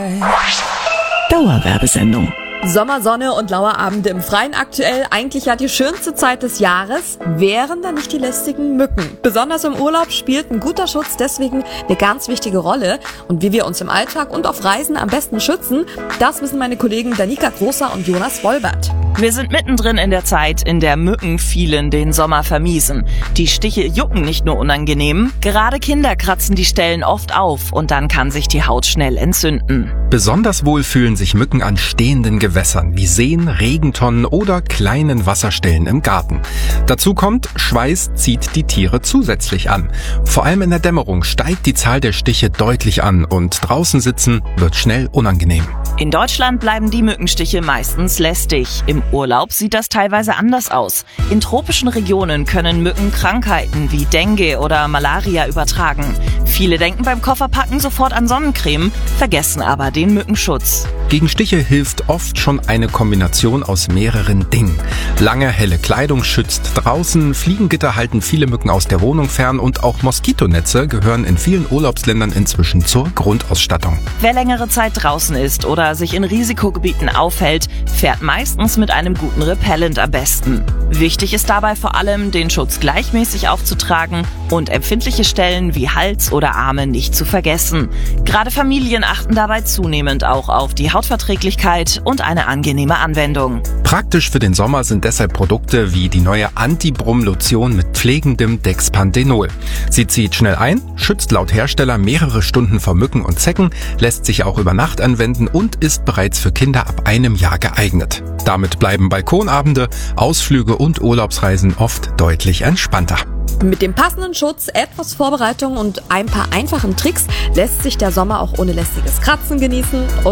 Dauerwerbesendung. Sommersonne und laue Abende im Freien aktuell, eigentlich ja die schönste Zeit des Jahres, wären da nicht die lästigen Mücken. Besonders im Urlaub spielt ein guter Schutz deswegen eine ganz wichtige Rolle. Und wie wir uns im Alltag und auf Reisen am besten schützen, das wissen meine Kollegen Danica Großer und Jonas Wolbert. Wir sind mittendrin in der Zeit, in der Mücken vielen den Sommer vermiesen. Die Stiche jucken nicht nur unangenehm, gerade Kinder kratzen die Stellen oft auf und dann kann sich die Haut schnell entzünden. Besonders wohl fühlen sich Mücken an stehenden Gewässern wie Seen, Regentonnen oder kleinen Wasserstellen im Garten. Dazu kommt, Schweiß zieht die Tiere zusätzlich an. Vor allem in der Dämmerung steigt die Zahl der Stiche deutlich an und draußen sitzen wird schnell unangenehm. In Deutschland bleiben die Mückenstiche meistens lästig. Im Urlaub sieht das teilweise anders aus. In tropischen Regionen können Mücken Krankheiten wie Dengue oder Malaria übertragen. Viele denken beim Kofferpacken sofort an Sonnencreme, vergessen aber den Mückenschutz. Gegen Stiche hilft oft schon eine Kombination aus mehreren Dingen. Lange, helle Kleidung schützt draußen, Fliegengitter halten viele Mücken aus der Wohnung fern und auch Moskitonetze gehören in vielen Urlaubsländern inzwischen zur Grundausstattung. Wer längere Zeit draußen ist oder sich in Risikogebieten aufhält, fährt meistens mit einem guten Repellent am besten. Wichtig ist dabei vor allem, den Schutz gleichmäßig aufzutragen und empfindliche Stellen wie Hals oder Arme nicht zu vergessen. Gerade Familien achten dabei zunehmend auch auf die Hautverträglichkeit und eine angenehme Anwendung. Praktisch für den Sommer sind deshalb Produkte wie die neue Anti-Brumm-Lotion mit pflegendem Dexpanthenol. Sie zieht schnell ein, schützt laut Hersteller mehrere Stunden vor Mücken und Zecken, lässt sich auch über Nacht anwenden und ist bereits für Kinder ab 1 Jahr geeignet. Damit bleiben Balkonabende, Ausflüge und Urlaubsreisen oft deutlich entspannter. Mit dem passenden Schutz, etwas Vorbereitung und ein paar einfachen Tricks lässt sich der Sommer auch ohne lästiges Kratzen genießen.